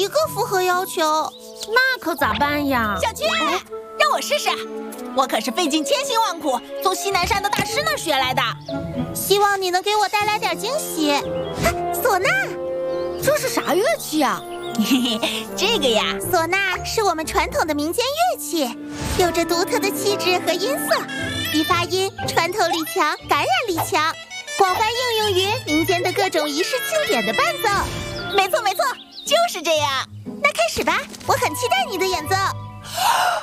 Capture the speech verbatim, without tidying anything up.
一个符合要求， 那可咋办呀？ 小七，让我试试，我可是费尽千辛万苦从西南山的大师那儿学来的。 希望你能给我带来点惊喜。啊，唢呐， 这是啥乐器啊？ 嘿嘿，这个呀， 唢呐是我们传统的民间乐器，有着独特的气质和音色，其发音穿透力强，感染力强，广泛应用于民间的各种仪式庆典的伴奏。 没错没错，就是这样。 那开始吧，我很期待你的演奏。